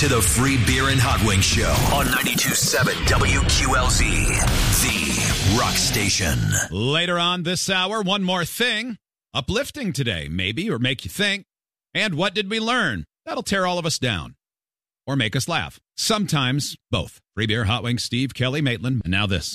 to the Free Beer and Hot Wings Show on 92.7 WQLZ, the rock station. Later on this hour, one more thing. Uplifting today, maybe, or make you think. And what did we learn? That'll tear all of us down. Or make us laugh. Sometimes both. Free Beer, Hot Wings, Steve, Kelly, Maitland, and now this.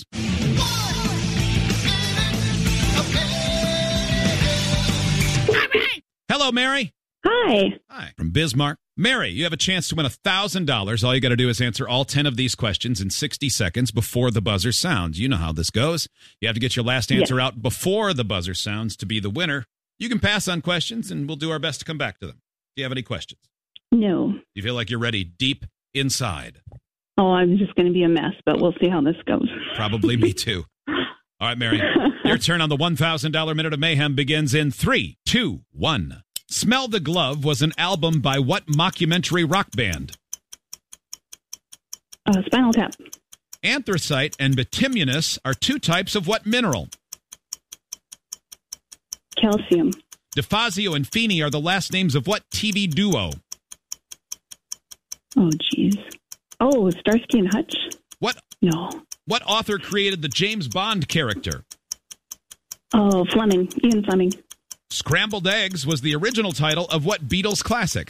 Hello, Mary. Hi. Hi. From Bismarck. Mary, you have a chance to win $1,000. All you got to do is answer all 10 of these questions in 60 seconds before the buzzer sounds. You know how this goes. You have to get your last answer out before the buzzer sounds to be the winner. You can pass on questions, and we'll do our best to come back to them. Do you have any questions? No. You feel like you're ready deep inside? Oh, I'm just going to be a mess, but we'll see how this goes. Probably me too. All right, Mary. Your turn on the $1,000 Minute of Mayhem begins in 3, 2, 1. Smell the Glove was an album by what mockumentary rock band? Spinal Tap. Anthracite and bituminous are two types of what mineral? Calcium. DeFazio and Feeney are the last names of what TV duo? Oh, jeez. Oh, Starsky and Hutch? What author created the James Bond character? Oh, Fleming. Ian Fleming. Scrambled Eggs was the original title of what Beatles classic?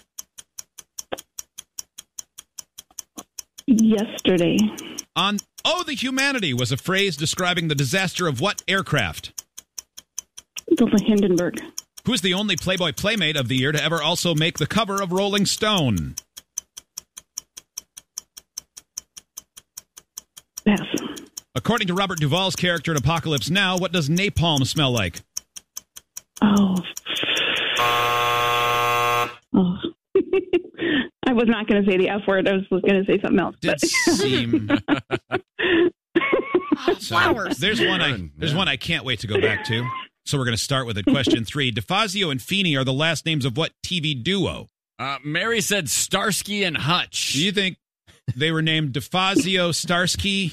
Yesterday. The Humanity was a phrase describing the disaster of what aircraft? The Hindenburg. Who's the only Playboy Playmate of the year to ever also make the cover of Rolling Stone? Pass. According to Robert Duvall's character in Apocalypse Now, what does napalm smell like? Oh. I was not going to say the F word. I was going to say something else. Did seem... Flowers. There's one I can't wait to go back to. So we're going to start with it. Question 3. DeFazio and Feeney are the last names of what TV duo? Mary said Starsky and Hutch. Do you think they were named DeFazio, Starsky,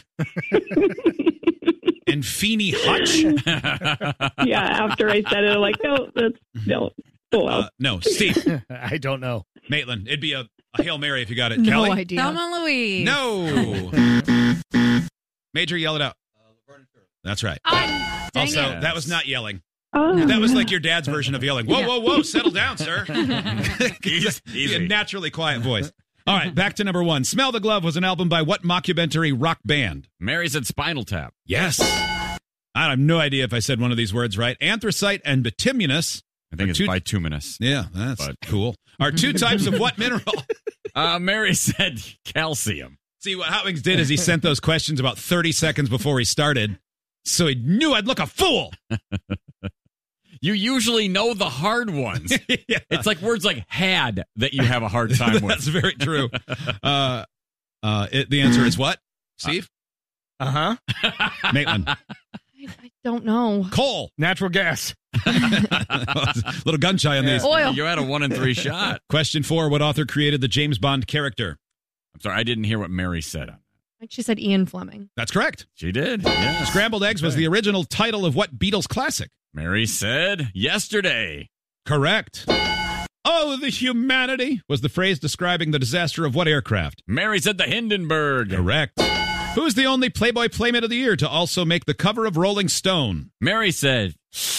and Feeney Hutch? Yeah, after I said it, I'm like, no. Oh, well. No, Steve. I don't know. Maitland, it'd be a Hail Mary if you got it. No Kelly? idea. Thelma Louise. No. Major, yell it out. That's right. Dang Also, it. that was not yelling. Oh. That was like your dad's version of yelling. Whoa, whoa, whoa, settle down, sir. Easy. A naturally quiet voice. All right, back to number 1. Smell the Glove was an album by what mockumentary rock band? Mary said Spinal Tap. Yes. I have no idea if I said one of these words right. Anthracite and bituminous. I think it's bituminous. Yeah, that's cool. Are two types of what mineral? Mary said calcium. See, what Hot Wings did is he sent those questions about 30 seconds before he started, so he knew I'd look a fool. You usually know the hard ones. Yeah. It's like words like had that you have a hard time with. That's very true. The answer is what? Steve? Maitland. I don't know. Coal. Natural gas. Little gun shy on these. Oil. You had a 1 in 3 shot. Question 4. What author created the James Bond character? I'm sorry, I didn't hear what Mary said on that. Like she said Ian Fleming. That's correct. She did. Yeah. Scrambled Eggs was the original title of what Beatles classic? Mary said Yesterday. Correct. Oh, the Humanity was the phrase describing the disaster of what aircraft? Mary said the Hindenburg. Correct. Who's the only Playboy Playmate of the year to also make the cover of Rolling Stone? Mary said,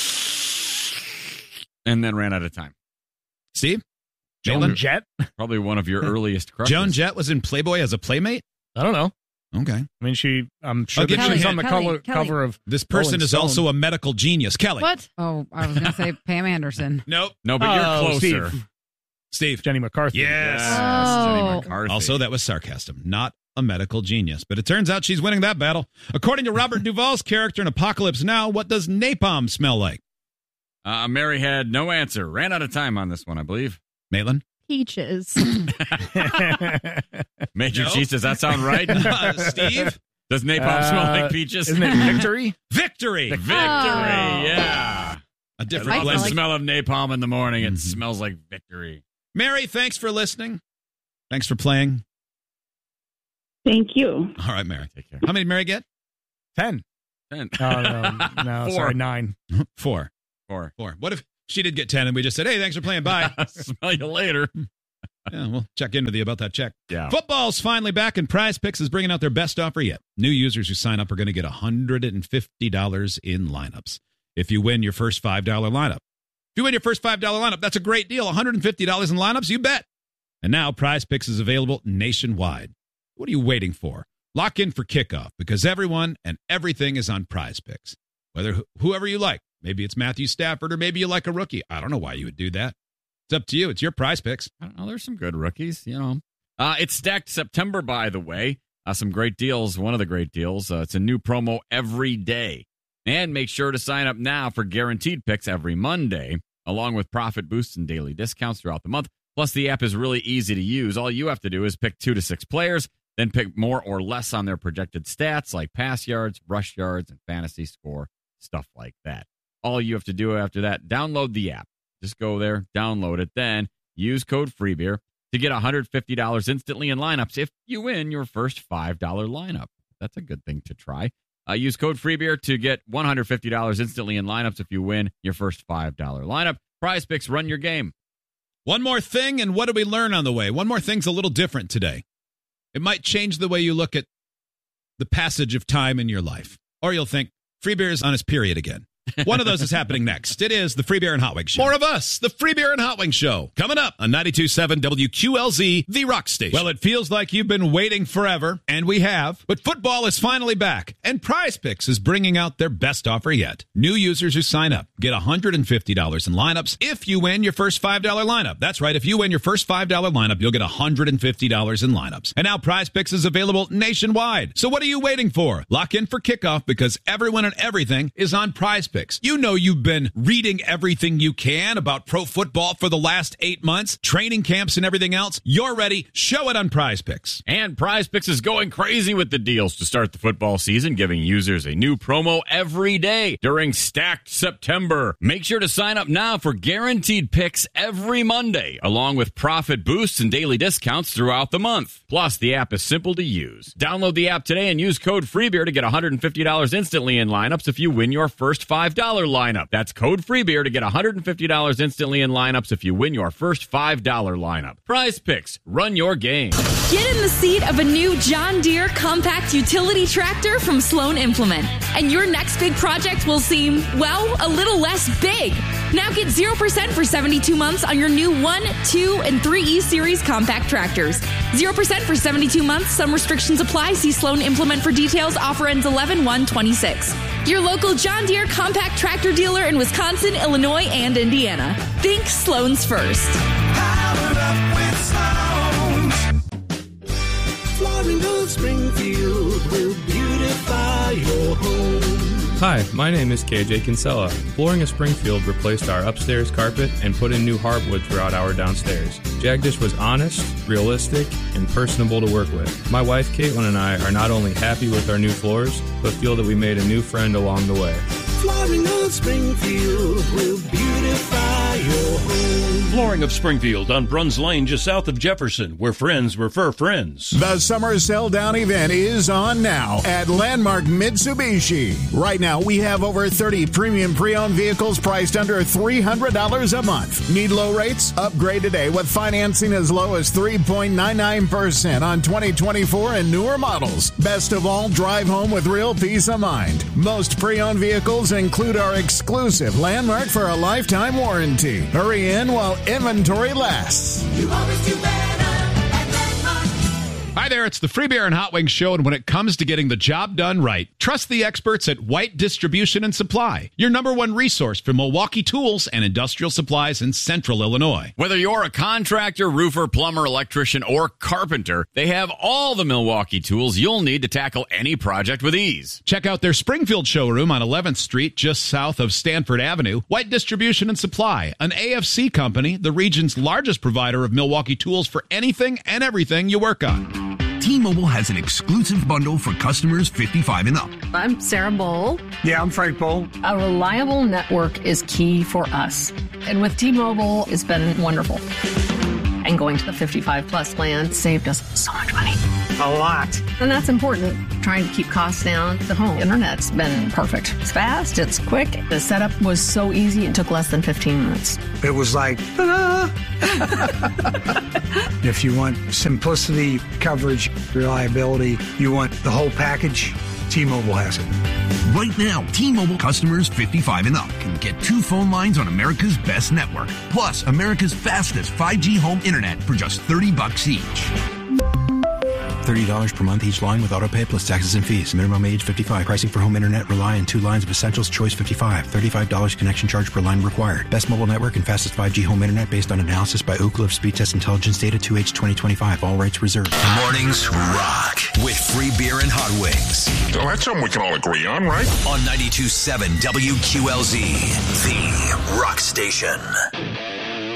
and then ran out of time. Steve? Joan Jett? Probably one of your earliest crushes. Joan Jett was in Playboy as a Playmate? I don't know. Okay. I mean, I'm sure Okay, that she's Kelly, on the Kelly. cover of This person Rolling is Stone. also a medical genius. Kelly? What? Oh, I was going to say Pam Anderson. Nope. No, but you're closer. Steve. Jenny McCarthy. Yes. Jenny Oh. McCarthy. Also, that was sarcasm, not a medical genius. But it turns out she's winning that battle. According to Robert Duvall's character in Apocalypse Now, what does napalm smell like? Mary had no answer. Ran out of time on this one, I believe. Maitland? Peaches. Major No. Cheese, does that sound right? Steve? Does napalm smell like peaches? Isn't it Victory? Victory. Victory, Oh. yeah. A different I blend. the smell of napalm in the morning. It Mhm. smells like victory. Mary, thanks for listening. Thanks for playing. Thank you. All right, Mary. Take care. How many did Mary get? 10. 10. No, Four. sorry, 9. 4. 4. What if she did get 10 and we just said, hey, thanks for playing. Bye. Smell you later. Yeah, we'll check in with you about that check. Yeah. Football's finally back, and Prize Picks is bringing out their best offer yet. New users who sign up are going to get $150 in lineups if you win your first $5 lineup. If you win your first $5 lineup, that's a great deal. $150 in lineups, you bet. And now Prize Picks is available nationwide. What are you waiting for? Lock in for kickoff, because everyone and everything is on Prize Picks. Whether whoever you like. Maybe it's Matthew Stafford, or maybe you like a rookie. I don't know why you would do that. It's up to you. It's your Prize Picks. I don't know. There's some good rookies, you know. It's stacked September, by the way. Some great deals. One of the great deals. It's a new promo every day. And make sure to sign up now for guaranteed picks every Monday, along with profit boosts and daily discounts throughout the month. Plus, the app is really easy to use. All you have to do is pick 2 to 6 players, then pick more or less on their projected stats like pass yards, rush yards, and fantasy score, stuff like that. All you have to do after that, download the app. Just go there, download it, then use code FREEBEER to get $150 instantly in lineups if you win your first $5 lineup. That's a good thing to try. Use code FREEBEER to get $150 instantly in lineups if you win your first $5 lineup. Prize Picks, run your game. One more thing, and what did we learn on the way? One more thing's a little different today. It might change the way you look at the passage of time in your life. Or you'll think, Free Beer is on his period again. One of those is happening next. It is the Free Beer and Hot Wings Show. More of us, the Free Beer and Hot Wings Show. Coming up on 92.7 WQLZ, the Rock Station. Well, it feels like you've been waiting forever, and we have. But football is finally back, and Prize Picks is bringing out their best offer yet. New users who sign up get $150 in lineups if you win your first $5 lineup. That's right. If you win your first $5 lineup, you'll get $150 in lineups. And now Prize Picks is available nationwide. So what are you waiting for? Lock in for kickoff, because everyone and everything is on Prize Picks. You know you've been reading everything you can about pro football for the last 8 months, training camps and everything else. You're ready. Show it on Prize Picks. And Prize Picks is going crazy with the deals to start the football season, giving users a new promo every day during stacked September. Make sure to sign up now for guaranteed picks every Monday, along with profit boosts and daily discounts throughout the month. Plus, the app is simple to use. Download the app today and use code FREEBEER to get $150 instantly in lineups if you win your first $5 lineup. That's code FREEBEER to get $150 instantly in lineups if you win your first $5 lineup. Prize Picks, run your game. Get in the seat of a new John Deere compact utility tractor from Sloan Implement, and your next big project will seem, well, a little less big. Now get 0% for 72 months on your new 1, 2, and 3E Series compact tractors. 0% for 72 months. Some restrictions apply. See Sloan Implement for details. Offer ends 11/1/26. Your local John Deere compact tractor dealer in Wisconsin, Illinois, and Indiana. Think Sloan's first. Power up with Sloan's. Flooring of Springfield will beautify your home. Hi, my name is KJ Kinsella. Flooring of Springfield replaced our upstairs carpet and put in new hardwood throughout our downstairs. Jagdish was honest, realistic, and personable to work with. My wife Caitlin and I are not only happy with our new floors, but feel that we made a new friend along the way. Flooring of Springfield will beautify your home. Flooring of Springfield on Bruns Lane, just south of Jefferson, where friends refer friends. The summer sell-down event is on now at Landmark Mitsubishi. Right now, we have over 30 premium pre-owned vehicles priced under $300 a month. Need low rates? Upgrade today with financing as low as 3.99% on 2024 and newer models. Best of all, drive home with real peace of mind. Most pre-owned vehicles include our exclusive Landmark for a lifetime warranty. Hurry in while inventory lasts. You always do better at Landmark. Hi there, it's the Free Beer and Hot Wings Show, and when it comes to getting the job done right, trust the experts at White Distribution and Supply, your number one resource for Milwaukee tools and industrial supplies in central Illinois. Whether you're a contractor, roofer, plumber, electrician, or carpenter, they have all the Milwaukee tools you'll need to tackle any project with ease. Check out their Springfield showroom on 11th Street, just south of Stanford Avenue. White Distribution and Supply, an AFC company, the region's largest provider of Milwaukee tools for anything and everything you work on. T-Mobile has an exclusive bundle for customers 55 and up. I'm Sarah Bowl. Yeah, I'm Frank Bowl. A reliable network is key for us. And with T-Mobile, it's been wonderful. And and going to the 55 plus plan saved us so much money. A lot. And that's important. Trying to keep costs down. The home internet's been perfect. It's fast, it's quick. The setup was so easy, it took less than 15 minutes. It was like, ta-da! If you want simplicity, coverage, reliability, you want the whole package, T-Mobile has it. Right now, T-Mobile customers 55 and up can get 2 phone lines on America's best network, plus America's fastest 5G home internet for just $30 each. $30 per month each line with autopay plus taxes and fees. Minimum age 55. Pricing for home internet rely on 2 lines of Essentials. Choice 55. $35 connection charge per line required. Best mobile network and fastest 5G home internet based on analysis by Ookla of Speed Test Intelligence data 2H 2025. All rights reserved. Mornings rock with free beer and hot wings. Well, that's something we can all agree on, right? On 92.7 WQLZ, the rock station.